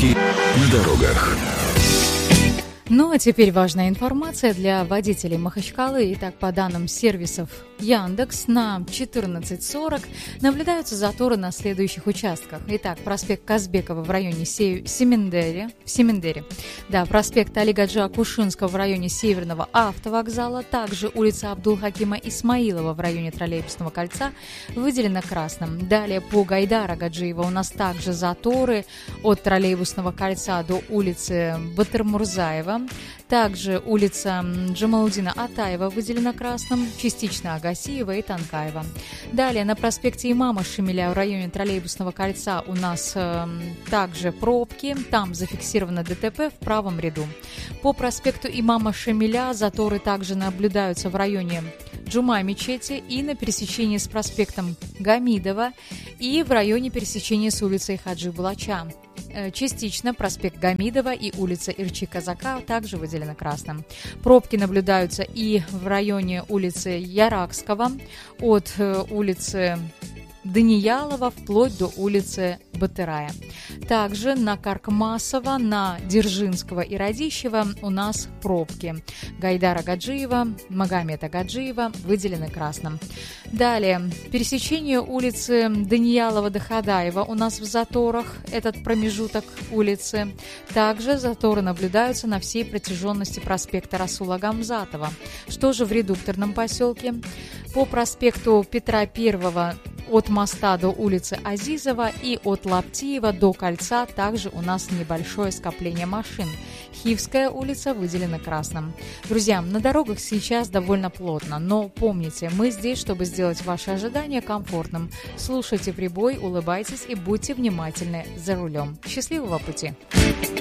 Пробки на дорогах. Ну а теперь важная информация для водителей Махачкалы. Итак, по данным сервисов Яндекс, на 14:40 наблюдаются заторы на следующих участках. Итак, проспект Казбекова в районе Семендере. Да, проспект Али Гаджи Акушинского в районе Северного автовокзала. Также улица Абдулхакима Исмаилова в районе Троллейбусного кольца выделена красным. Далее по Гайдара Гаджиева у нас также заторы от Троллейбусного кольца до улицы Батырмурзаева. Также улица Джамалудина Атаева выделена красным, частично Агасиева и Танкаева. Далее на проспекте Имама Шамиля в районе Троллейбусного кольца у нас также пробки, там зафиксировано ДТП в правом ряду. По проспекту Имама Шамиля заторы также наблюдаются в районе Джума-мечети и на пересечении с проспектом Гамидова и в районе пересечения с улицей Хаджи Булача. Частично проспект Гамидова и улица Ирчи-Казака также выделены красным. Пробки наблюдаются и в районе улицы Яракского от улицы Даниялова вплоть до улицы Батырая. Также на Каркмасова, на Дзержинского и Радищева у нас пробки. Гайдара Гаджиева, Магомета Гаджиева выделены красным. Далее, пересечение улицы Даниялова-Дахадаева у нас в заторах, этот промежуток улицы. Также заторы наблюдаются на всей протяженности проспекта Расула Гамзатова. Что же в редукторном поселке? По проспекту Петра I от моста до улицы Азизова и от Лаптиева до Кольца также у нас небольшое скопление машин. Хивская улица выделена красным. Друзья, на дорогах сейчас довольно плотно, но помните, мы здесь, чтобы сделать ваши ожидания комфортным. Слушайте прибой, улыбайтесь и будьте внимательны за рулем. Счастливого пути!